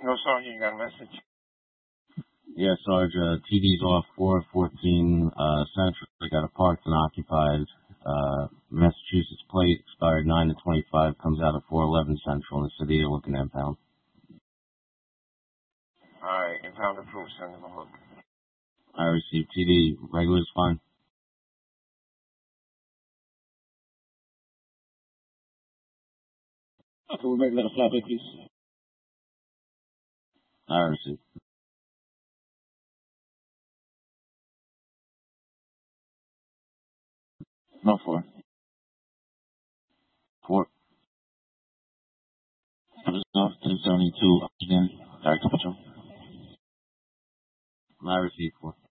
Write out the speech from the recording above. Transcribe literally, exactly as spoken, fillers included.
No, Sarge, you got a message? Yeah, Sarge, uh, T D's off four fourteen, uh, Central. They got a parked and occupied, uh, Massachusetts plate, expired nine to twenty-five, comes out of four eleven Central in the city. You're looking at impound. Alright, impound approved, send him a hook. I received T D, regular's fine. Okay, we're ready to let a flatbed, please. I received. No four. Four. Comes off to seventy-two, again, direct control. I received four.